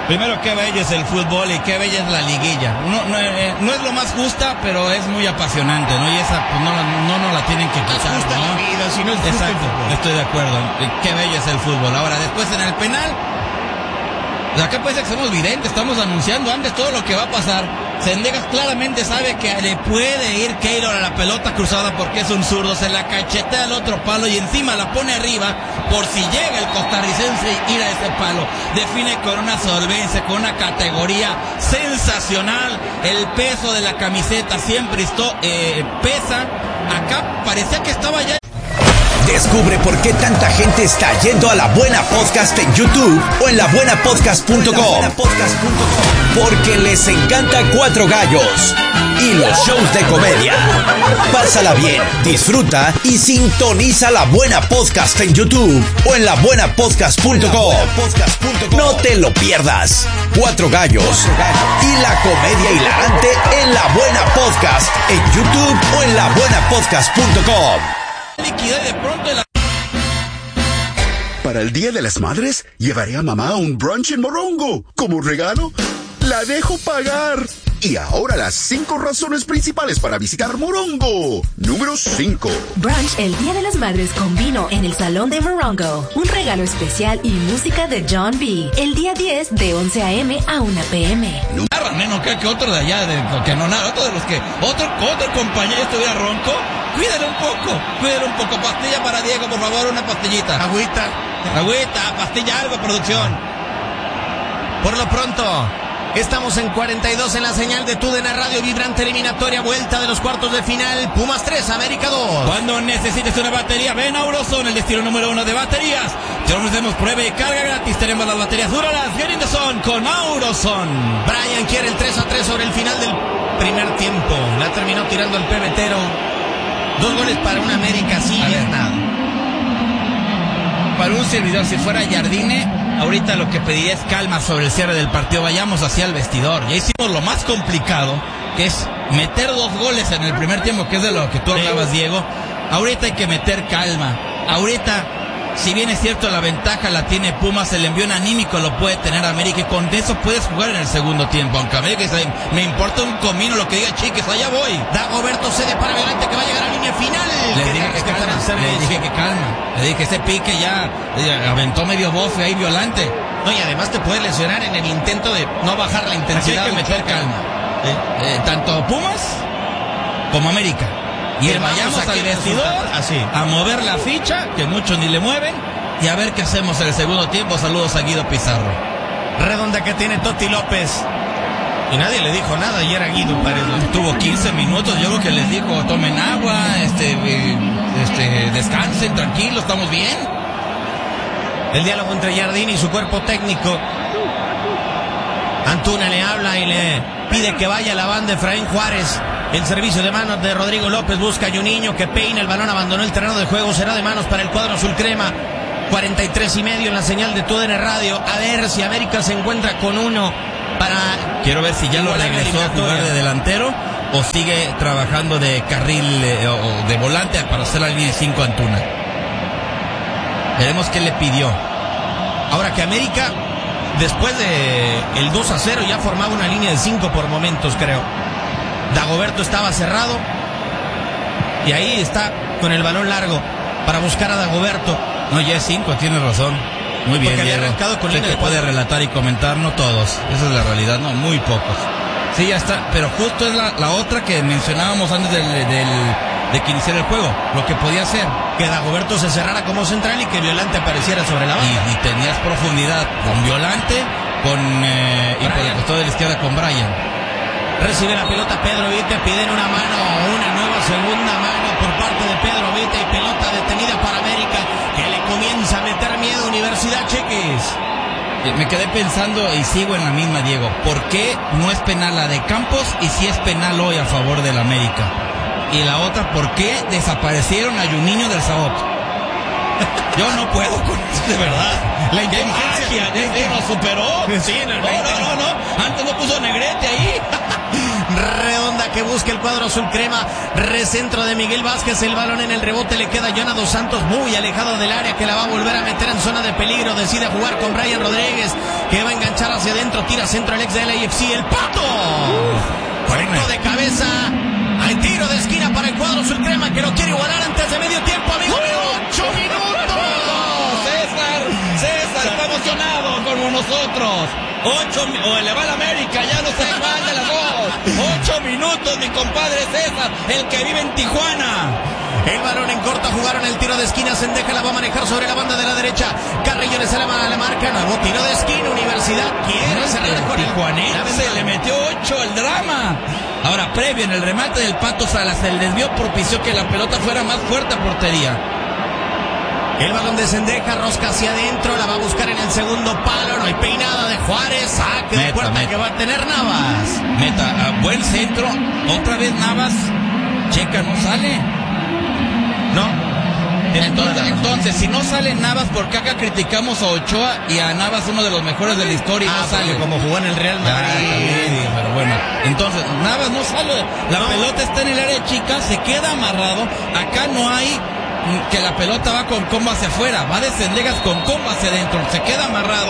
Primero, qué bello es el fútbol y qué bella es la liguilla. No es lo más justa, pero es muy apasionante, ¿no? Y esa, pues no nos la tienen que quitar, ¿no? La vida, si no es justo. Exacto, estoy de acuerdo. Qué bello es el fútbol. Ahora, después en el penal, acá parece que somos videntes, estamos anunciando antes todo lo que va a pasar. Zendejas claramente sabe que le puede ir Keylor a la pelota cruzada porque es un zurdo, se la cachetea al otro palo y encima la pone arriba por si llega el costarricense y ir a ese palo. Define con una solvencia, con una categoría sensacional. El peso de la camiseta siempre pesa. Acá parecía que estaba ya. Descubre por qué tanta gente está yendo a La Buena Podcast en YouTube o en labuenapodcast.com. Porque les encanta Cuatro Gallos y los shows de comedia. Pásala bien, disfruta y sintoniza La Buena Podcast en YouTube o en labuenapodcast.com. No te lo pierdas. Cuatro Gallos y la comedia hilarante en La Buena Podcast en YouTube o en labuenapodcast.com. Liquidez de pronto Para el Día de las Madres, llevaré a mamá a un brunch en Morongo. Como regalo, la dejo pagar. Y ahora las 5 razones principales para visitar Morongo. Número 5. Brunch el Día de las Madres con vino en el Salón de Morongo. Un regalo especial y música de John B. El día 10 de 11 a.m. a 1 p.m. Menos que otro de allá, que no nada, otro de los que otro compañero estuviera ronco. Cuídale un poco. Pastilla para Diego, por favor, una pastillita. Agüita, pastilla, algo, producción. Por lo pronto, estamos en 42 en la señal de TUDN Radio, vibrante eliminatoria, vuelta de los cuartos de final. Pumas 3, América 2. Cuando necesites una batería, ven a Auroson, el destino número 1 de baterías. Te ofrecemos prueba y carga gratis. Tenemos las baterías Duralas, Get in the Zone con Auroson. Brian quiere el 3-3 sobre el final del primer tiempo. La terminó tirando el pebetero. 2 goles para un América sin nada. Para un servidor, si fuera Jardine, ahorita lo que pediría es calma sobre el cierre del partido. Vayamos hacia el vestidor. Ya hicimos lo más complicado, que es meter 2 goles en el primer tiempo, que es de lo que tú hablabas, Diego. Ahorita hay que meter calma. Ahorita, si bien es cierto la ventaja la tiene Pumas, el envío anímico lo puede tener América y con eso puedes jugar en el segundo tiempo. Aunque América dice, me importa un comino lo que diga Chiques, allá voy. Dagoberto cede para Violante que va a llegar a línea final. Le dije que calma. Le dije que ese pique ya aventó medio bofe ahí Violante. No, y además te puede lesionar en el intento de no bajar la intensidad. Así hay que meter calma. Tanto Pumas como América. Y vayamos al vestidor a mover la ficha, que muchos ni le mueven, y a ver qué hacemos en el segundo tiempo. Saludos a Guido Pizarro. Redonda que tiene Toti López. Y nadie le dijo nada, y era Guido Párez. Tuvo 15 minutos, yo creo que les dijo, tomen agua, descansen, tranquilos, estamos bien. El diálogo entre Jardín y su cuerpo técnico. Antuna le habla y le pide que vaya a la banda de Efraín Juárez. El servicio de manos de Rodrigo López busca a Juninho que peina el balón, abandonó el terreno de juego, será de manos para el cuadro azul crema. 43:30 en la señal de TUDN Radio. A ver si América se encuentra con uno para... Quiero ver si ya lo regresó a jugar de delantero o sigue trabajando de carril o de volante para hacer la línea de 5 Antuna. Veremos qué le pidió. Ahora que América, después de el 2-0, ya formaba una línea de 5 por momentos, creo. Dagoberto estaba cerrado y ahí está con el balón largo para buscar a Dagoberto. No, ya es 5, tienes razón. Muy bien, Diego. Usted te puede relatar y comentar, no todos. Esa es la realidad, no, muy pocos. Sí, ya está, pero justo es la otra que mencionábamos antes de que iniciara el juego. Lo que podía hacer. Que Dagoberto se cerrara como central y que Violante apareciera sobre la banda. Y tenías profundidad con Violante, y por el costado de la izquierda con Brian. Recibe la pelota Pedro Vite, piden una nueva segunda mano por parte de Pedro Vite y pelota detenida para América, que le comienza a meter miedo Universidad Cheques. Me quedé pensando y sigo en la misma, Diego. ¿Por qué no es penal la de Campos y si es penal hoy a favor del América? Y la otra, ¿por qué desaparecieron a Juninho del Sabot? Yo no puedo con eso, de verdad. La inteligencia ya nos superó. Sí, no. Antes no puso Negrete ahí. Redonda que busca el cuadro azul crema. Recentro de Miguel Vázquez. El balón en el rebote le queda a Jonah Dos Santos muy alejado del área, que la va a volver a meter en zona de peligro. Decide jugar con Brian Rodríguez. que va a enganchar hacia adentro, tira centro el ex de LAFC, el Pato. Conectó de cabeza al tiro de esquina para el cuadro azul crema, que lo quiere igualar antes de medio tiempo, amigo mío. 8 minutos. César está emocionado como nosotros. 8, o le va a la América, ya no sé cuál de las dos. 8 minutos, mi compadre César, el que vive en Tijuana. El balón en corto, jugaron el tiro de esquina, Sendeja la va a manejar sobre la banda de la derecha, Carrillo le sale a la marca, nuevo tiro de esquina, Universidad quiere cerrar con el tijuanense, le metió 8 el drama. Ahora, previo en el remate del Pato Salas, el desvío propició que la pelota fuera más fuerte a portería. El balón de Sendeja, rosca hacia adentro, la va a buscar en el segundo palo, no hay peinada de Juárez, saque de puerta que va a tener Navas. Meta, a buen centro, otra vez Navas, checa, no sale. No. Entonces, si no sale Navas, ¿por qué acá criticamos a Ochoa y a Navas, uno de los mejores de la historia, y no sale? Como jugó en el Real Madrid. Pero bueno, entonces, Navas no sale, la pelota está en el área chica, se queda amarrado, acá no hay que la pelota va con combo hacia afuera, va de Sendejas con combo hacia adentro, se queda amarrado,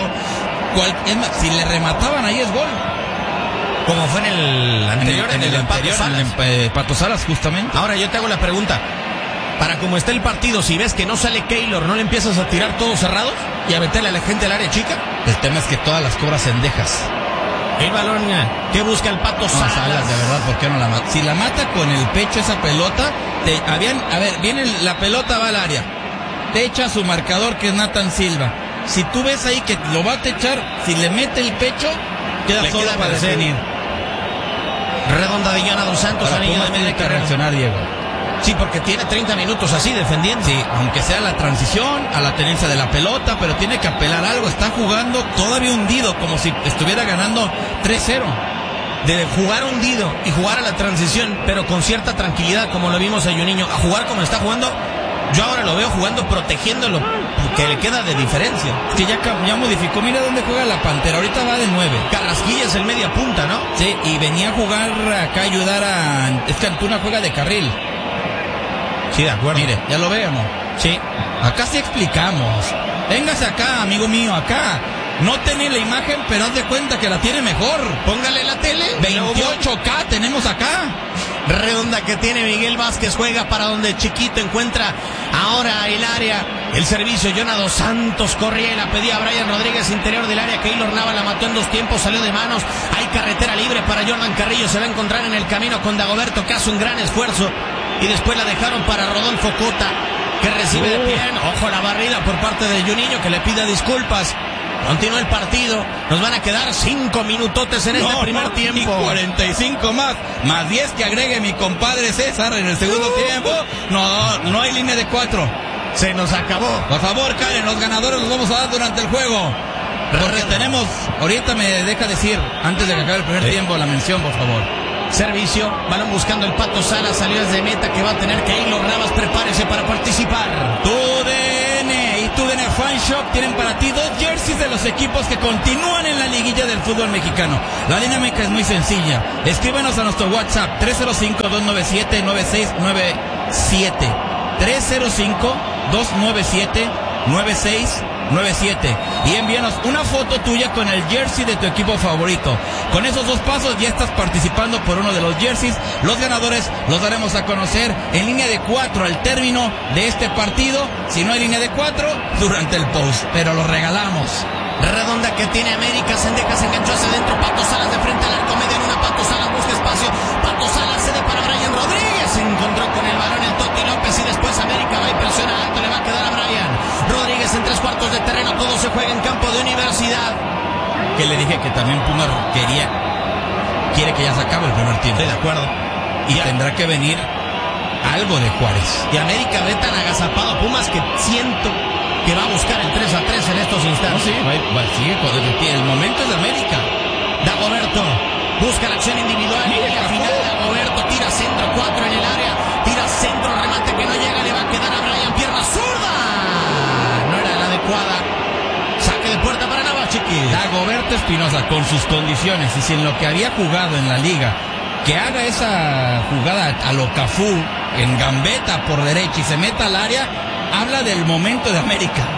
si le remataban ahí es gol. Como fue en el anterior, en el Pato Salas, justamente. Ahora yo te hago la pregunta, para como está el partido, si ves que no sale Keylor, ¿no le empiezas a tirar todos cerrados y a meterle a la gente al área chica? El tema es que todas las cobras Sendejas. El balón que busca el Pato Salas. De verdad, ¿por qué no la mata? Si la mata con el pecho esa pelota, viene la pelota, va al área, te echa su marcador, que es Nathan Silva. Si tú ves ahí que lo va a techar, si le mete el pecho, queda solo para definir. Redonda de Yana Dos Santos, a niño de media carrera. Reaccionar, Diego. Sí, porque tiene 30 minutos así defendiendo. Sí, aunque sea la transición, a la tenencia de la pelota, pero tiene que apelar algo. Está jugando todavía hundido, como si estuviera ganando 3-0. De jugar hundido y jugar a la transición, pero con cierta tranquilidad, como lo vimos a Juninho, a jugar como está jugando. Yo ahora lo veo jugando, protegiéndolo, que le queda de diferencia. Es que ya modificó, mira dónde juega la Pantera, ahorita va de 9. Carrasquilla es el media punta, ¿no? Sí, y venía a jugar acá, ayudar a... Es que Antuna juega de carril. Sí, de acuerdo. Mire, ya lo veo, ¿no? Sí. Acá sí explicamos. Véngase acá, amigo mío, acá. No tiene la imagen, pero haz de cuenta que la tiene mejor. Póngale la tele. 28K tenemos acá. Redonda que tiene Miguel Vázquez, juega para donde Chiquito encuentra ahora el área. El servicio, Yana Dos Santos corría y la pedía a Brian Rodríguez, interior del área. Keylor Navas la mató en 2 tiempos, salió de manos. Hay carretera libre para Jordan Carrillo, se va a encontrar en el camino con Dagoberto, que hace un gran esfuerzo. Y después la dejaron para Rodolfo Cota, que recibe de pie. Ojo, la barrida por parte de Juninho, que le pide disculpas. Continúa el partido. Nos van a quedar 5 minutotes en este primer tiempo. Y 45 más 10 que agregue mi compadre César en el segundo tiempo. No hay línea de 4. Se nos acabó. Por favor, Karen, los ganadores los vamos a dar durante el juego. Porque tenemos, ahorita me deja decir, antes de que acabe el primer tiempo, la mención, por favor. Servicio, balón buscando el Pato Salas, salidas de meta que va a tener Keylor Navas, prepárese para participar. TUDN y TUDN Fan Shop tienen para ti 2 jerseys de los equipos que continúan en la liguilla del fútbol mexicano. La dinámica es muy sencilla. Escríbanos a nuestro WhatsApp 305-297-9697. 305-297-9697. Y envíanos una foto tuya con el jersey de tu equipo favorito. Con esos 2 pasos ya estás participando por uno de los jerseys. Los ganadores los daremos a conocer en línea de 4 al término de este partido. Si no hay línea de 4, durante el post, pero los regalamos. Redonda que tiene América, Sendeja se enganchó hacia adentro, Pato Salas de frente al arco, media en una, Pato Salas busca espacio, Pato Salas cede para Brian Rodríguez, se encontró con el balón el Toti López y después América va y presiona alto, le va a quedar a Brian Rodríguez en 3/4 de terreno, todo se juega en campo de Universidad. Que le dije que también Pumas quiere que ya se acabe el primer tiempo. Estoy de acuerdo. Y tendrá que venir algo de Juárez. Y América ve tan agazapado a Pumas que siento que va a buscar el 3-3 en estos instantes. Sí, el momento es de América. Dagoberto busca la acción individual y al final Dagoberto tira centro, 4 en el área, tira centro, remate que no llega, le va a quedar a Brian, pierna zurda. No era la adecuada. Saque de puerta para Navas, chiquis. Dagoberto Espinosa, con sus condiciones y sin lo que había jugado en la liga, que haga esa jugada a lo Cafú, en gambeta por derecha y se meta al área, habla del momento de América.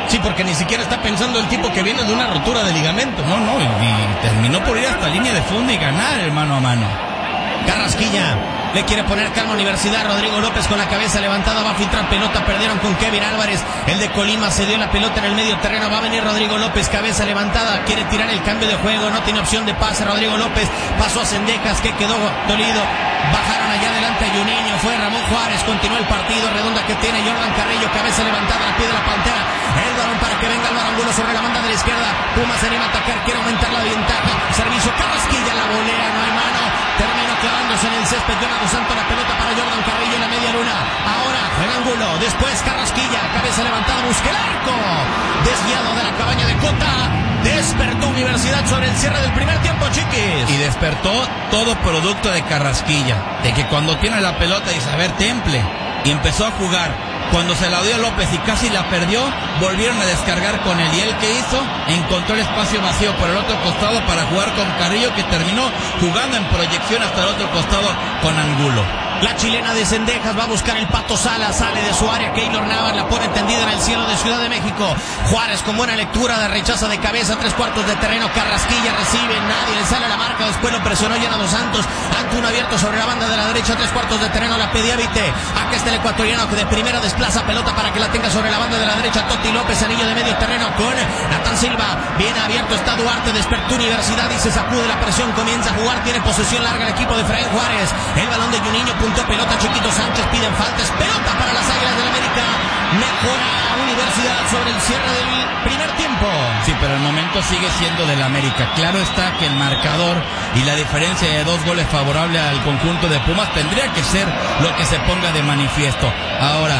Sí, porque ni siquiera está pensando el tipo que viene de una rotura de ligamento. No, y terminó por ir hasta línea de fondo y ganar el mano a mano. Carrasquilla le quiere poner calma a Universidad. Rodrigo López con la cabeza levantada, va a filtrar pelota, perdieron con Kevin Álvarez. El de Colima se dio la pelota en el medio terreno, va a venir Rodrigo López, cabeza levantada, quiere tirar el cambio de juego, no tiene opción de pase. Rodrigo López pasó a Cendejas, que quedó dolido. Bajaron allá adelante a Juninho, fue Ramón Juárez, continuó el partido, redonda que tiene Jordan Carrillo, cabeza levantada al pie de la Pantera. El balón para que venga Álvaro Angulo sobre la banda de la izquierda. Pumas se anima a atacar, quiere aumentar la ventaja. Servicio Carrasquilla, la volea, no hay mano. Terminó clavándose en el césped. Jonathan Dos Santos, la pelota para Jordan Carrillo en la media luna. Ahora juega Angulo, después Carrasquilla, cabeza levantada, busca el arco. Desviado de la cabaña de Cota. Despertó Universidad sobre el cierre del primer tiempo, Chiquis. Y despertó todo producto de Carrasquilla. De que cuando tiene la pelota dice, a ver, temple. Y empezó a jugar. Cuando se la dio López y casi la perdió, volvieron a descargar con él. ¿Y él qué hizo? Encontró el espacio vacío por el otro costado para jugar con Carrillo, que terminó jugando en proyección hasta el otro costado con Angulo. La chilena de Cendejas va a buscar el Pato Sala, sale de su área, Keylor Navas la pone tendida en el cielo de Ciudad de México. Juárez con buena lectura de rechaza de cabeza, 3/4 de terreno, Carrasquilla recibe, nadie le sale a la marca, después lo presionó Jonathan Dos Santos, ante un abierto sobre la banda de la derecha, 3/4 de terreno, la pedía Vite. Acá está el ecuatoriano que de primera desplaza pelota para que la tenga sobre la banda de la derecha, Totti López, anillo de medio terreno con Natán Silva, bien abierto está Duarte, despertó Universidad y se sacude la presión, comienza a jugar, tiene posesión larga el equipo de Efraín Juárez, el balón de Juninho, punto pelota, Chiquito Sánchez, piden faltas, pelota para las Águilas del América, mejora Universidad sobre el cierre del primer tiempo. Sí, pero el momento sigue siendo del América. Claro está que el marcador y la diferencia de 2 goles favorable al conjunto de Pumas tendría que ser lo que se ponga de manifiesto. Ahora,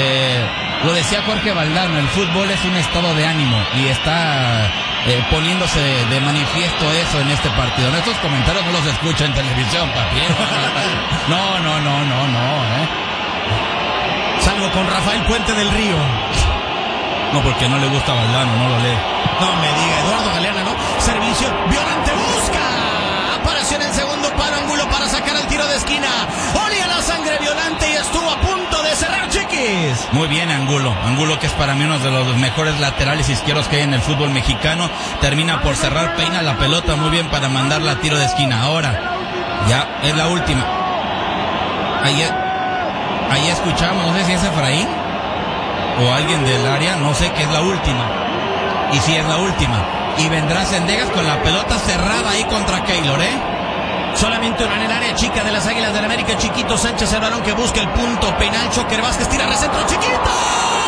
lo decía Jorge Valdano, el fútbol es un estado de ánimo y está poniéndose de manifiesto eso en este partido. En estos comentarios no los escucho en televisión, papi. No. Salvo con Rafael Puente del Río. No, porque no le gusta Valdano, no lo lee. No me diga, Eduardo Galeana, ¿no? Servicio, Violante busca. Apareció en el segundo palo, Angulo para sacar el tiro de esquina. Olía la sangre Violante y estuvo a punto de cerrar, Chiquis. Muy bien Angulo que es para mí uno de los mejores laterales izquierdos que hay en el fútbol mexicano. Termina por cerrar, peina la pelota muy bien para mandarla a tiro de esquina. Ahora, ya es la última. Ahí escuchamos, no sé si es Efraín o alguien del área, no sé, que es la última. Y si es la última. Y vendrá Cendejas con la pelota cerrada ahí contra Keylor, Solamente uno en el área chica de las Águilas del América, Chiquito Sánchez, el balón que busca el punto penal, Choker Vázquez, tira recentro, Chiquito.